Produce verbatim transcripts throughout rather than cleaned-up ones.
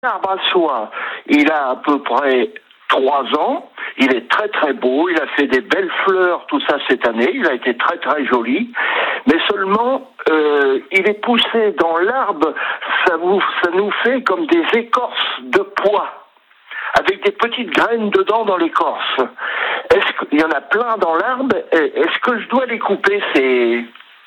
L'arbre à soie, il a à peu près trois ans. Il est très très beau. Il a fait des belles fleurs, tout ça cette année. Il a été très très joli. Mais seulement, euh, il est poussé dans l'arbre. Ça, vous, ça nous fait comme des écorces de pois, avec des petites graines dedans dans l'écorce. Est-ce qu'il y en a plein dans l'arbre? Est-ce que je dois les couper? C'est...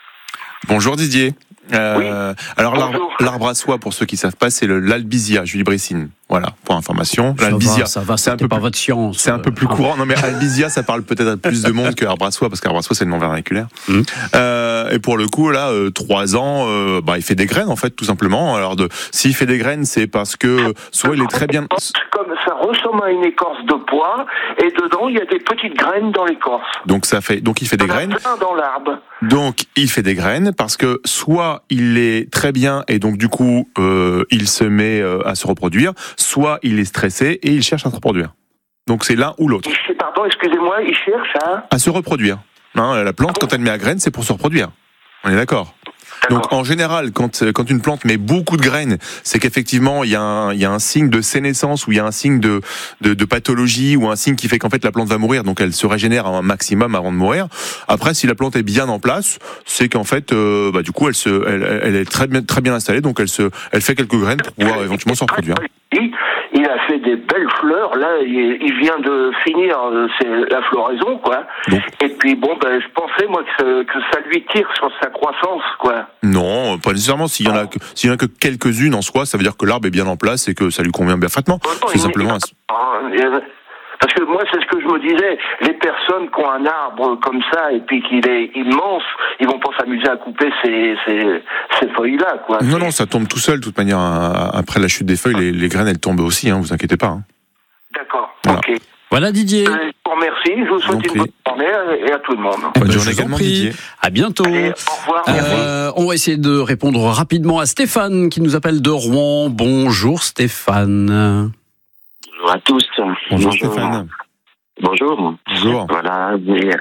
Bonjour Didier. Euh, oui. Alors l'arbre, l'arbre à soie, pour ceux qui ne savent pas, c'est le, l'albizia julibriscine. Voilà, pour information. Ça l'albizia, va, ça va, c'est un peu pas plus, votre science. c'est un peu plus courant. Non mais albizia, ça parle peut-être à plus de monde que arbre à soie, parce qu'arbre à soie c'est le nom vernaculaire. Mmh. Euh, et pour le coup, là, euh, trois ans, euh, bah il fait des graines en fait, tout simplement. Alors de, s'il fait des graines, c'est parce que soit il est très bien. Comme ça ressemble à une écorce de pois, et dedans il y a des petites graines dans l'écorce. Donc ça fait, donc il fait des graines. Plein dans l'arbre. Donc il fait des graines parce que soit il est très bien et donc du coup euh, il se met euh, à se reproduire, soit il est stressé et il cherche à se reproduire. Donc c'est l'un ou l'autre. Pardon, excusez-moi, il cherche à... À se reproduire. Hein, la plante, quand elle met à graines, c'est pour se reproduire. On est d'accord ? Donc en général, quand quand une plante met beaucoup de graines, c'est qu'effectivement il y a un il y a un signe de sénescence ou il y a un signe de, de de pathologie ou un signe qui fait qu'en fait la plante va mourir, donc elle se régénère un maximum avant de mourir. Après, si la plante est bien en place, c'est qu'en fait euh, bah du coup elle se elle, elle est très bien très bien installée, donc elle se elle fait quelques graines pour pouvoir éventuellement se reproduire. Il a fait des belles fleurs. Là, il vient de finir c'est la floraison, quoi. Donc. Et puis bon, ben, je pensais moi que, que ça lui tire sur sa croissance, quoi. Non, pas nécessairement. S'il y en a que s'il y en a que quelques-unes en soi, ça veut dire que l'arbre est bien en place et que ça lui convient parfaitement. Oh non, c'est simplement. Un... Parce que moi, c'est ce que je me disais. Les personnes qui ont un arbre comme ça et puis qu'il est immense, ils vont pas s'amuser à couper ces, ces, ces feuilles-là, quoi. Non, non, ça tombe tout seul. De toute manière, après la chute des feuilles, les, les graines, elles tombent aussi. Hein, vous inquiétez pas. Hein. D'accord. Voilà. Ok. Voilà Didier. Je vous remercie. Je vous souhaite une bonne journée et à tout le monde. Bonne journée également Didier. À bientôt. Allez, au revoir. Euh, on va essayer de répondre rapidement à Stéphane qui nous appelle de Rouen. Bonjour Stéphane. Bonjour à tous. Bonjour, Bonjour. Stéphane. Bonjour. Bonjour. Voilà.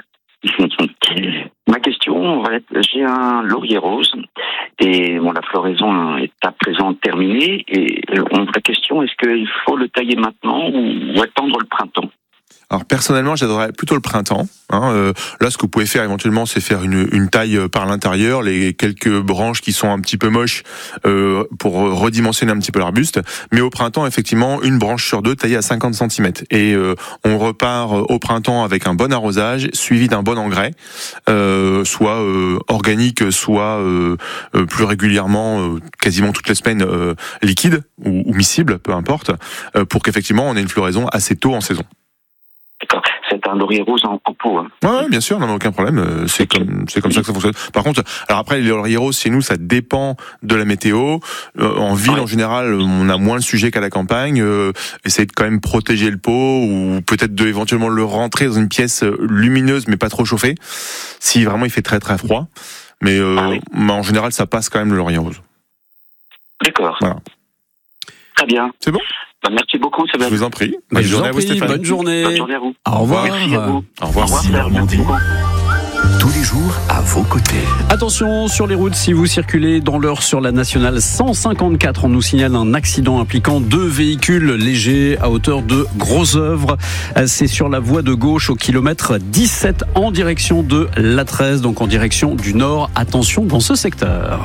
Ma question va être, j'ai un laurier rose et bon, la floraison est à présent terminée et on, la question, est-ce qu'il faut le tailler maintenant ou attendre le printemps? Alors personnellement, j'adorerais plutôt le printemps. Hein. Euh, là, ce que vous pouvez faire éventuellement, c'est faire une, une taille par l'intérieur, les quelques branches qui sont un petit peu moches euh, pour redimensionner un petit peu l'arbuste. Mais au printemps, effectivement, une branche sur deux taillée à cinquante centimètres. Et euh, on repart au printemps avec un bon arrosage, suivi d'un bon engrais, euh, soit euh, organique, soit euh, euh, plus régulièrement, euh, quasiment toutes les semaines, euh, liquide ou, ou miscible, peu importe, euh, pour qu'effectivement on ait une floraison assez tôt en saison. D'accord. C'est un laurier rose en, en pot. Hein. Ouais, bien sûr, non, mais aucun problème. C'est comme, c'est comme ça que ça fonctionne. Par contre, alors après, les lauriers roses, chez nous, ça dépend de la météo. Euh, en ville, ouais. En général, on a moins le sujet qu'à la campagne. Euh, essayez de quand même protéger le pot ou peut-être de éventuellement le rentrer dans une pièce lumineuse, mais pas trop chauffée. Si vraiment il fait très très froid. Mais, euh, ah oui. mais en général, ça passe quand même le laurier rose. D'accord. Voilà. Très bien. C'est bon? Merci beaucoup. Je vous en prie. Bonne journée à vous, Stéphane. Bonne journée. Bonne journée à vous. Au revoir. Merci à vous. Au revoir. Au revoir. Merci beaucoup. Tous les jours à vos côtés. Attention sur les routes, si vous circulez dans l'heure sur la nationale cent cinquante-quatre, on nous signale un accident impliquant deux véhicules légers à hauteur de Gros-Œuvre. C'est sur la voie de gauche au kilomètre dix-sept en direction de l'A treize, donc en direction du nord. Attention dans ce secteur.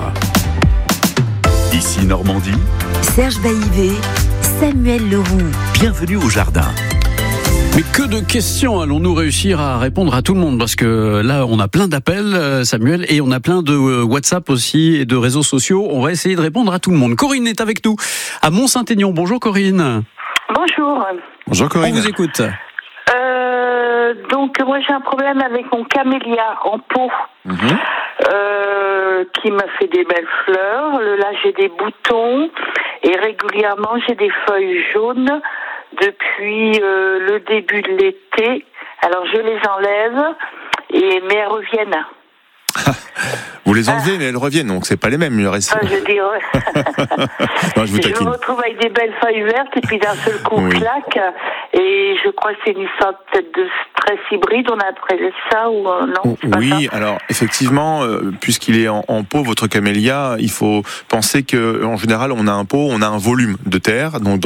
Ici Normandie. Serge Baillivet, Samuel Leroux. Bienvenue au jardin. Mais que de questions allons-nous réussir à répondre à tout le monde? Parce que là, on a plein d'appels, Samuel, et on a plein de WhatsApp aussi et de réseaux sociaux. On va essayer de répondre à tout le monde. Corinne est avec nous à Mont-Saint-Aignan. Bonjour Corinne. Bonjour. Bonjour Corinne. On vous écoute. Euh, donc moi j'ai un problème avec mon camélia en pot. Mmh. Euh, qui m'a fait des belles fleurs. Là j'ai des boutons et régulièrement j'ai des feuilles jaunes depuis euh, le début de l'été. Alors je les enlève et mais elles reviennent. Vous les enlevez, ah. mais elles reviennent, donc c'est pas les mêmes. Il reste... ah, je dis, ouais. non, je vous taquine. Je me retrouve avec des belles feuilles vertes et puis d'un seul coup, oui. Clac. Et je crois que c'est une sorte peut-être de stress hybride, on appelle ça ou euh, non c'est Oui, pas ça. Alors effectivement, euh, puisqu'il est en, en pot, votre camélia, il faut penser que en général, on a un pot, on a un volume de terre, donc